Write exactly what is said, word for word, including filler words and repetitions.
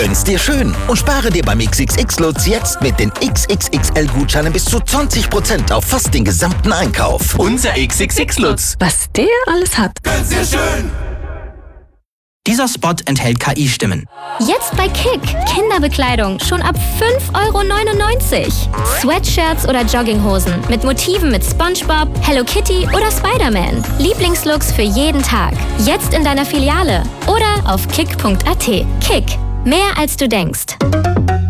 Gönn's dir schön und spare dir beim X X X-Lutz jetzt mit den X X X L-Gutscheinen bis zu zwanzig Prozent auf fast den gesamten Einkauf. Unser X X X-Lutz. Was der alles hat. Gönn's dir schön. Dieser Spot enthält K I-Stimmen. Jetzt bei Kick. Kinderbekleidung schon ab fünf Euro neunundneunzig. Sweatshirts oder Jogginghosen mit Motiven mit SpongeBob, Hello Kitty oder Spider-Man. Lieblingslooks für jeden Tag. Jetzt in deiner Filiale oder auf kick punkt a t. Kick. Mehr als du denkst.